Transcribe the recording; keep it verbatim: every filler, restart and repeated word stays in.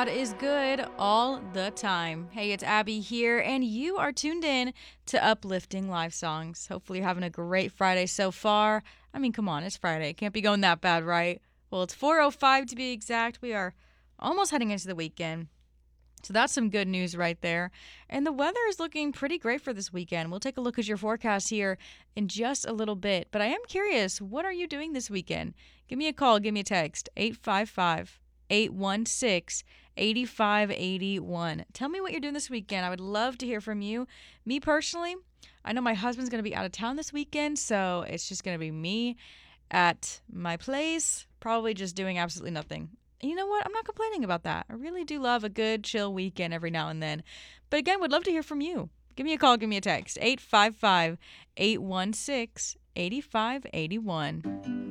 God is good all the time. Hey, it's Abby here, and you are tuned in to Uplifting Live Songs. Hopefully, you're having a great Friday so far. I mean, come on, it's Friday. It can't be going that bad, right? Well, it's four oh five to be exact. We are almost heading into the weekend. So that's some good news right there. And the weather is looking pretty great for this weekend. We'll take a look at your forecast here in just a little bit. But I am curious, what are you doing this weekend? Give me a call, give me a text, eight five five, eight one six, eight five eight one. Tell me what you're doing this weekend. I would love to hear from you. Me personally, I know my husband's going to be out of town this weekend, so it's just going to be me at my place, probably just doing absolutely nothing. And you know what? I'm not complaining about that. I really do love a good, chill weekend every now and then. But again, would love to hear from you. Give me a call, give me a text, eight five five, eight one six, eight five eight one.